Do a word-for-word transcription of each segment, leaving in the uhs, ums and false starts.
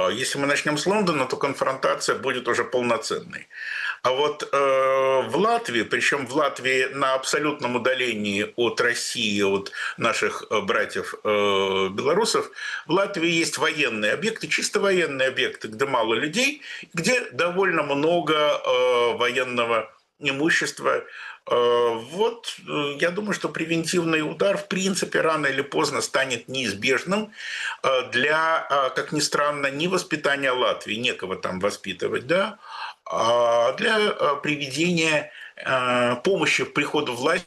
Если мы начнем с Лондона, то конфронтация будет уже полноценной. А вот э, в Латвии, причем в Латвии на абсолютном удалении от России, от наших братьев э, белорусов, в Латвии есть военные объекты, чисто военные объекты, где мало людей, где довольно много э, военного имущества. Вот я думаю, что превентивный удар, в принципе, рано или поздно станет неизбежным для, как ни странно, не воспитания Латвии, некого там воспитывать, да, а для приведения помощи в приходу власти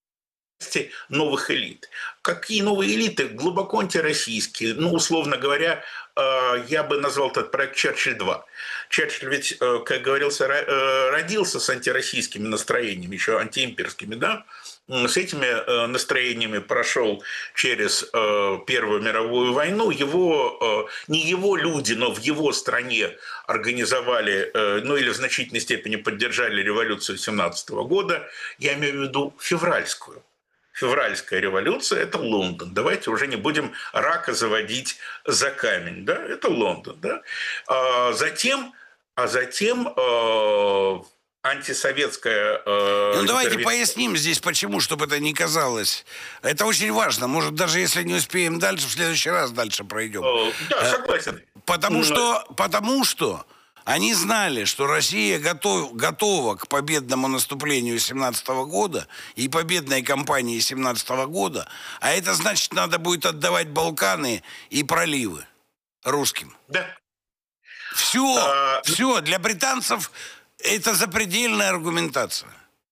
новых элит. Какие новые элиты? Глубоко антироссийские. Ну, условно говоря, я бы назвал этот проект «Черчилль-два». Черчилль ведь, как говорился, родился с антироссийскими настроениями, еще антиимперскими, да? С этими настроениями прошел через Первую мировую войну. Его, не его люди, но в его стране организовали, ну или в значительной степени поддержали революцию семнадцатого года. Я имею в виду февральскую. Февральская революция – это Лондон. Давайте уже не будем рака заводить за камень. Да? Это Лондон. Да? А затем, а затем э, антисоветская… Э, ну, давайте интервен... поясним здесь, почему, чтобы это не казалось. Это очень важно. Может, даже если не успеем дальше, в следующий раз дальше пройдем. Э, да, согласен. Потому Но... что… Потому что… Они знали, что Россия готов, готова к победному наступлению семнадцатого года и победной кампании семнадцатого года, а это значит, надо будет отдавать Балканы и проливы русским. Да. Все, а... все. Для британцев это запредельная аргументация.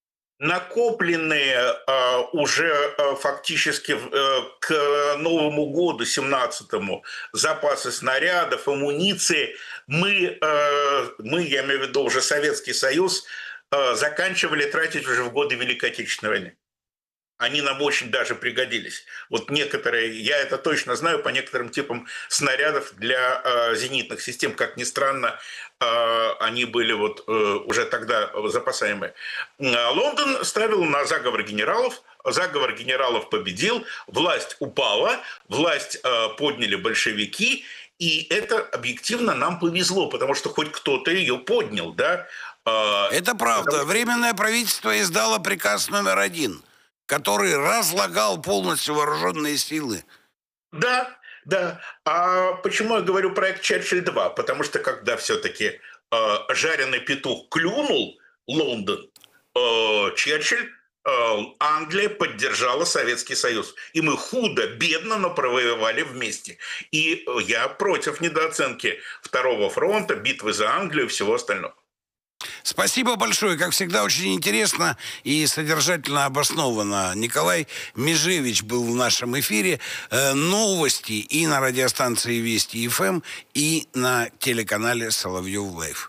Накопленные э, уже э, фактически э, к Новому году, семнадцатому, запасы снарядов, амуниции, мы, э, мы, я имею в виду уже Советский Союз, э, заканчивали тратить уже в годы Великой Отечественной войны. Они нам очень даже пригодились. Вот некоторые, я это точно знаю, по некоторым типам снарядов для э, зенитных систем, как ни странно, э, они были вот э, уже тогда запасаемые. Лондон ставил на заговор генералов, заговор генералов победил, власть упала, власть э, подняли большевики, и это объективно нам повезло, потому что хоть кто-то ее поднял, да. Э, это правда. потому... Временное правительство издало приказ номер один, который разлагал полностью вооруженные силы. Да, да. А почему я говорю проект «Черчилль-два»? Потому что когда все-таки э, жареный петух клюнул Лондон, э, Черчилль, э, Англия поддержала Советский Союз. И мы худо, бедно, но провоевали вместе. И я против недооценки Второго фронта, битвы за Англию и всего остального. Спасибо большое. Как всегда, очень интересно и содержательно обоснованно. Николай Межевич был в нашем эфире. Э, новости и на радиостанции Вести эф эм, и на телеканале Соловьев Лайв.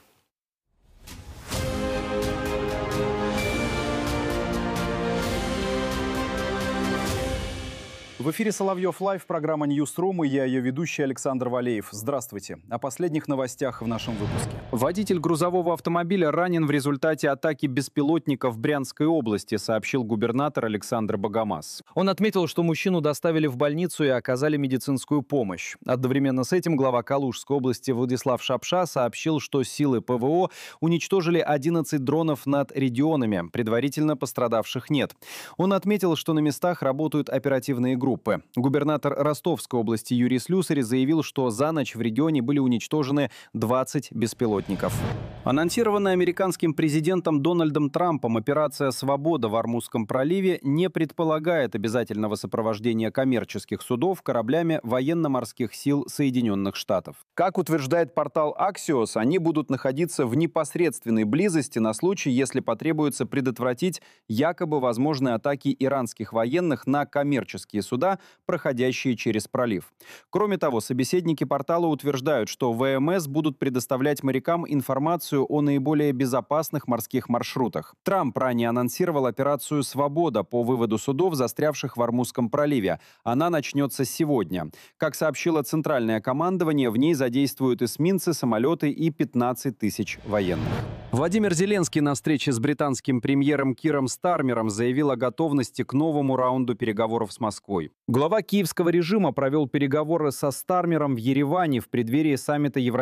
В эфире Соловьев Лайв, программа Ньюсрум, и я ее ведущий Александр Валеев. Здравствуйте. О последних новостях в нашем выпуске. Водитель грузового автомобиля ранен в результате атаки беспилотника в Брянской области, сообщил губернатор Александр Богомаз. Он отметил, что мужчину доставили в больницу и оказали медицинскую помощь. Одновременно с этим глава Калужской области Владислав Шапша сообщил, что силы ПВО уничтожили одиннадцать дронов над регионами. Предварительно пострадавших нет. Он отметил, что на местах работают оперативные группы. Губернатор Ростовской области Юрий Слюсарь заявил, что за ночь в регионе были уничтожены двадцать беспилотников. Анонсированная американским президентом Дональдом Трампом операция «Свобода» в Ормузском проливе не предполагает обязательного сопровождения коммерческих судов кораблями военно-морских сил Соединенных Штатов. Как утверждает портал Axios, они будут находиться в непосредственной близости на случай, если потребуется предотвратить якобы возможные атаки иранских военных на коммерческие суда, проходящие через пролив. Кроме того, собеседники портала утверждают, что ВМС будут предоставлять морякам информацию о наиболее безопасных морских маршрутах. Трамп ранее анонсировал операцию «Свобода» по выводу судов, застрявших в Ормузском проливе. Она начнется сегодня. Как сообщило Центральное командование, в ней задействуют эсминцы, самолеты и пятнадцать тысяч военных. Владимир Зеленский на встрече с британским премьером Киром Стармером заявил о готовности к новому раунду переговоров с Москвой. Глава киевского режима провел переговоры со Стармером в Ереване в преддверии саммита Евразийского